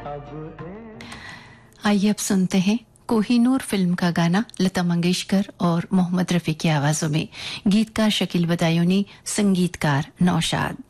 आइए अब सुनते हैं कोहिनूर फिल्म का गाना लता मंगेशकर और मोहम्मद रफी की आवाजों में। गीतकार शकील बदायूनी, संगीतकार नौशाद।